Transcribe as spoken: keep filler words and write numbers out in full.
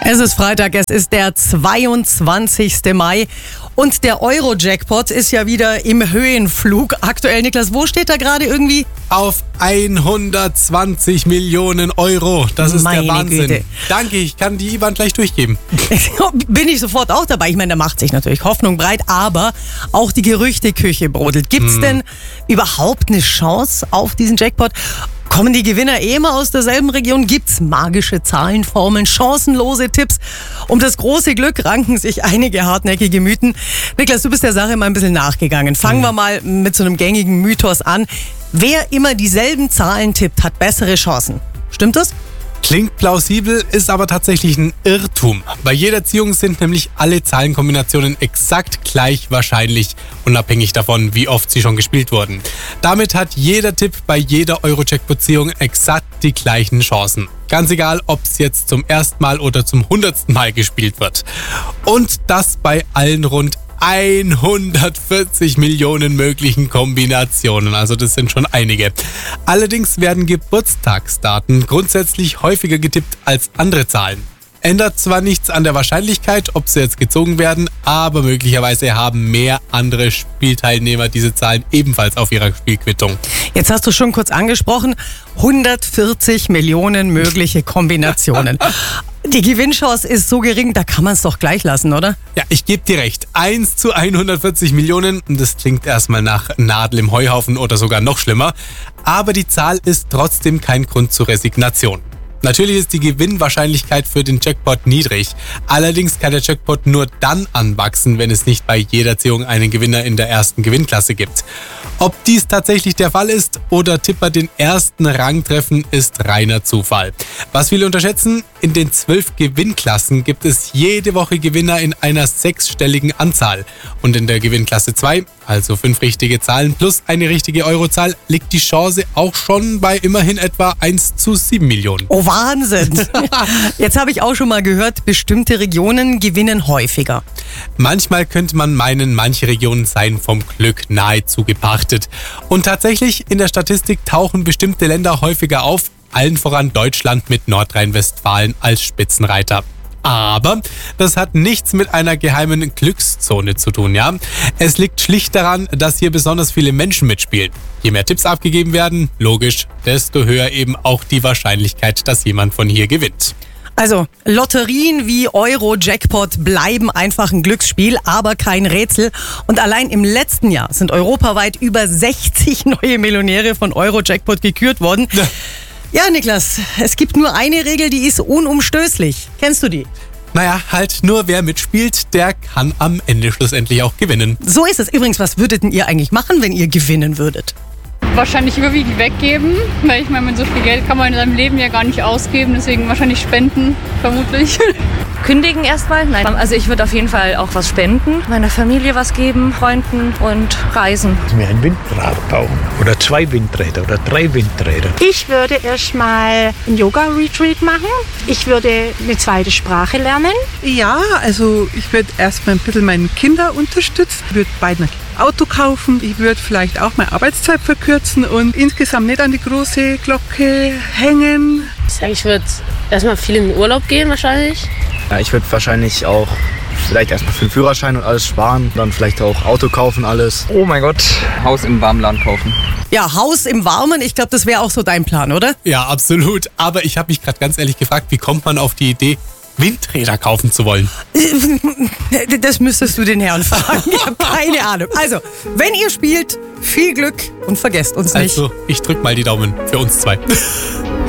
Es ist Freitag, es ist der zweiundzwanzigste Mai und der Euro-Jackpot ist ja wieder im Höhenflug. Aktuell, Niklas, wo steht er gerade irgendwie? Auf hundertzwanzig Millionen Euro. Das ist Meine der Wahnsinn. Güte. Danke, ich kann die I B A N gleich durchgeben. Bin ich sofort auch dabei. Ich meine, da macht sich natürlich Hoffnung breit, aber auch die Gerüchteküche brodelt. Gibt es hm. denn überhaupt eine Chance auf diesen Jackpot? Kommen die Gewinner eh immer aus derselben Region? Gibt's magische Zahlenformeln, chancenlose Tipps? Um das große Glück ranken sich einige hartnäckige Mythen. Niklas, du bist der Sache mal ein bisschen nachgegangen. Fangen wir mal mit so einem gängigen Mythos an. Wer immer dieselben Zahlen tippt, hat bessere Chancen. Stimmt das? Klingt plausibel, ist aber tatsächlich ein Irrtum. Bei jeder Ziehung sind nämlich alle Zahlenkombinationen exakt gleich wahrscheinlich, unabhängig davon, wie oft sie schon gespielt wurden. Damit hat jeder Tipp bei jeder Euro-Jackpot-Ziehung exakt die gleichen Chancen. Ganz egal, ob es jetzt zum ersten Mal oder zum hundertsten Mal gespielt wird. Und das bei allen rund hundertvierzig Millionen möglichen Kombinationen, also das sind schon einige. Allerdings werden Geburtstagsdaten grundsätzlich häufiger getippt als andere Zahlen. Ändert zwar nichts an der Wahrscheinlichkeit, ob sie jetzt gezogen werden, aber möglicherweise haben mehr andere Spielteilnehmer diese Zahlen ebenfalls auf ihrer Spielquittung. Jetzt hast du schon kurz angesprochen, hundertvierzig Millionen mögliche Kombinationen. Die Gewinnchance ist so gering, da kann man es doch gleich lassen, oder? Ja, ich gebe dir recht. eins zu hundertvierzig Millionen, das klingt erstmal nach Nadel im Heuhaufen oder sogar noch schlimmer. Aber die Zahl ist trotzdem kein Grund zur Resignation. Natürlich ist die Gewinnwahrscheinlichkeit für den Jackpot niedrig. Allerdings kann der Jackpot nur dann anwachsen, wenn es nicht bei jeder Ziehung einen Gewinner in der ersten Gewinnklasse gibt. Ob dies tatsächlich der Fall ist oder Tipper den ersten Rang treffen, ist reiner Zufall. Was viele unterschätzen, in den zwölf Gewinnklassen gibt es jede Woche Gewinner in einer sechsstelligen Anzahl. Und in der Gewinnklasse zwei, also fünf richtige Zahlen plus eine richtige Eurozahl, liegt die Chance auch schon bei immerhin etwa eins zu sieben Millionen. Oh, Wahnsinn! Jetzt habe ich auch schon mal gehört, bestimmte Regionen gewinnen häufiger. Manchmal könnte man meinen, manche Regionen seien vom Glück nahezu gepachtet. Und tatsächlich, in der Statistik tauchen bestimmte Länder häufiger auf, allen voran Deutschland mit Nordrhein-Westfalen als Spitzenreiter. Aber das hat nichts mit einer geheimen Glückszone zu tun, ja. Es liegt schlicht daran, dass hier besonders viele Menschen mitspielen. Je mehr Tipps abgegeben werden, logisch, desto höher eben auch die Wahrscheinlichkeit, dass jemand von hier gewinnt. Also, Lotterien wie Euro-Jackpot bleiben einfach ein Glücksspiel, aber kein Rätsel. Und allein im letzten Jahr sind europaweit über sechzig neue Millionäre von Euro-Jackpot gekürt worden. Ja. Ja, Niklas, es gibt nur eine Regel, die ist unumstößlich. Kennst du die? Naja, halt nur wer mitspielt, der kann am Ende schlussendlich auch gewinnen. So ist es. Übrigens, was würdet denn ihr eigentlich machen, wenn ihr gewinnen würdet? Wahrscheinlich überwiegend weggeben, weil ich meine, so viel Geld kann man in seinem Leben ja gar nicht ausgeben, deswegen wahrscheinlich spenden, vermutlich. Kündigen erstmal? Nein. Also ich würde auf jeden Fall auch was spenden, meiner Familie was geben, Freunden und reisen. Mir ein Windrad bauen oder zwei Windräder oder drei Windräder. Ich würde erstmal ein Yoga-Retreat machen. Ich würde eine zweite Sprache lernen. Ja, also ich würde erstmal ein bisschen meine Kinder unterstützen. Ich würde beiden ein Auto kaufen. Ich würde vielleicht auch meine Arbeitszeit verkürzen und insgesamt nicht an die große Glocke hängen. Ich sage, ich würde erstmal viel in den Urlaub gehen wahrscheinlich. Ja, ich würde wahrscheinlich auch vielleicht erstmal für den Führerschein und alles sparen, dann vielleicht auch Auto kaufen, alles. Oh mein Gott, Haus im warmen Land kaufen. Ja, Haus im Warmen, ich glaube, das wäre auch so dein Plan, oder? Ja, absolut. Aber ich habe mich gerade ganz ehrlich gefragt, wie kommt man auf die Idee, Windräder kaufen zu wollen? Das müsstest du den Herrn fragen. Ich habe keine Ahnung. Also, wenn ihr spielt, viel Glück und vergesst uns nicht. Also, ich drück mal die Daumen für uns zwei.